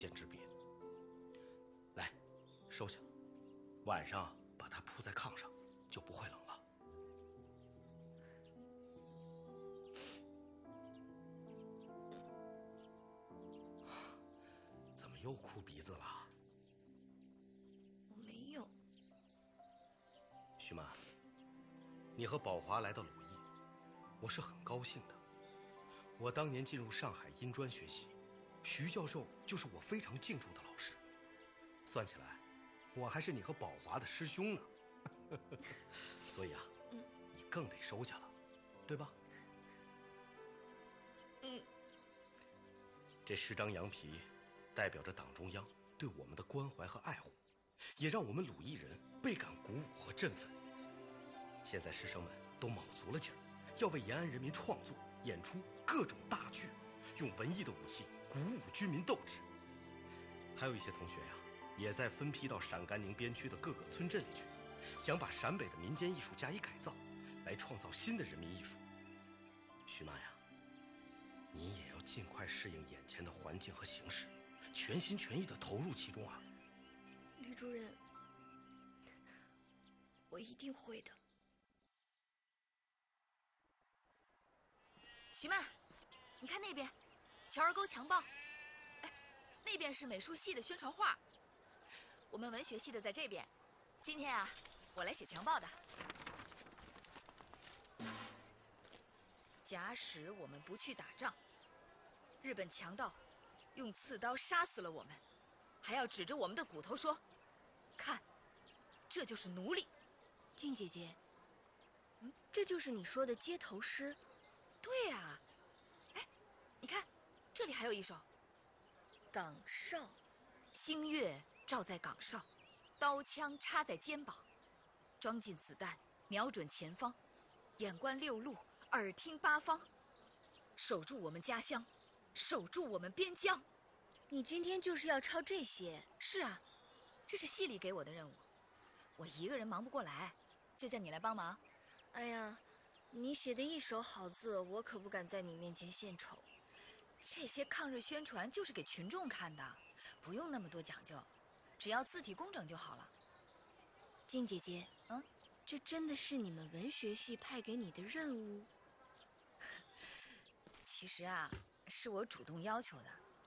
见之笔。来，收下，晚上把它铺在炕上，就不会冷了。怎么又哭鼻子了？ 我没有。 徐曼，你和宝华来到鲁艺，我是很高兴的。我当年进入上海音专学习，徐教授就是我非常敬重的老师。算起来，我还是你和宝华的师兄呢。所以啊，你更得收下了，对吧？这10张羊皮，代表着党中央对我们的关怀和爱护，也让我们鲁艺人倍感鼓舞和振奋。现在师生们都卯足了劲儿，要为延安人民创作、演出各种大剧，用文艺的武器鼓舞军民斗志。还有一些同学呀，也在分批到陕甘宁边区的各个村镇里去，想把陕北的民间艺术加以改造，来创造新的人民艺术。徐曼呀，你也要尽快适应眼前的环境和形势，全心全意地投入其中啊。 吕主任，我一定会的。 徐曼，你看那边，乔儿沟墙报。哎，那边是美术系的宣传画，我们文学系的在这边。今天啊，我来写墙报的。假使我们不去打仗，日本强盗用刺刀杀死了我们，还要指着我们的骨头说：“看，这就是奴隶。” 静姐姐，这就是你说的街头诗？ 对呀，哎，你看，这里还有一首： 岗哨， 星月照在岗哨，刀枪插在肩膀，装进子弹，瞄准前方，眼观六路，耳听八方，守住我们家乡，守住我们边疆。 你今天就是要抄这些？ 是啊，这是系里给我的任务，我一个人忙不过来，就叫你来帮忙。 哎呀，你写的一手好字，我可不敢在你面前献丑。 这些抗日宣传就是给群众看的，不用那么多讲究，只要字体工整就好了。 静姐姐，这真的是你们文学系派给你的任务？ 其实啊，是我主动要求的。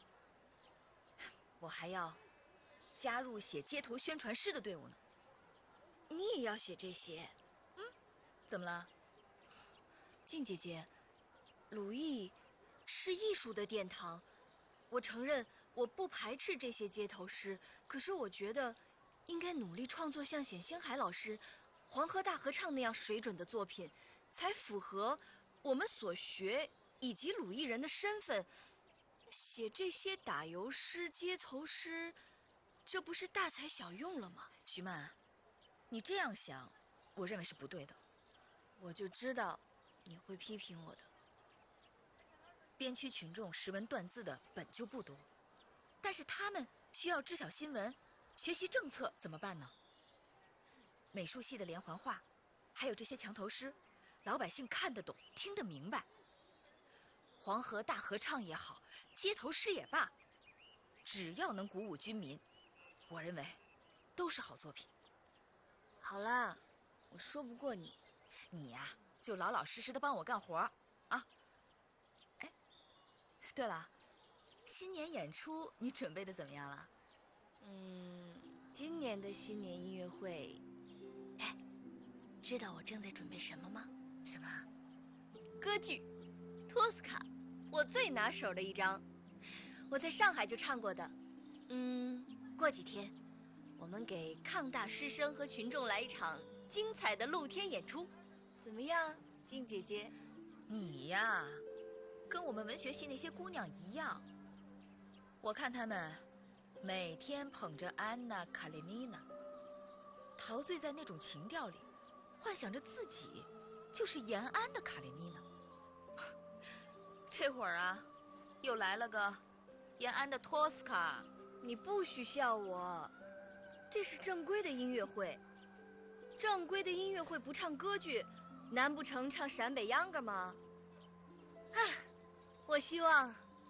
我还要加入写街头宣传诗的队伍呢。 你也要写这些？ 怎么了？ 静姐姐，鲁艺是艺术的殿堂，我承认我不排斥这些街头诗，可是我觉得应该努力创作像冼星海老师《黄河大合唱》那样水准的作品，才符合我们所学以及鲁艺人的身份。写这些打油诗、街头诗，这不是大材小用了吗？ 徐曼，你这样想，我认为是不对的。 我就知道你会批评我的。 边区群众识文断字的本就不多，但是他们需要知晓新闻、学习政策，怎么办呢？美术系的连环画，还有这些墙头诗，老百姓看得懂、听得明白。黄河大合唱也好，街头诗也罢，只要能鼓舞军民，我认为都是好作品。 好啦，我说不过你。 你呀，就老老实实的帮我干活啊。哎，对了，新年演出你准备的怎么样了？ 今年的新年音乐会，哎，知道我正在准备什么吗？ 什么？ 歌剧《托斯卡》，我最拿手的一张，我在上海就唱过的。过几天我们给抗大师生和群众来一场精彩的露天演出，怎么样，静姐姐？ 你呀，跟我们文学系那些姑娘一样，我看她们每天捧着安娜·卡列尼娜，陶醉在那种情调里，幻想着自己就是延安的卡列尼娜。这会儿啊，又来了个延安的托斯卡。 你不许笑我，这是正规的音乐会。正规的音乐会不唱歌剧，难不成唱陕北秧歌吗？我希望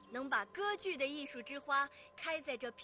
能把歌剧的艺术之花开在这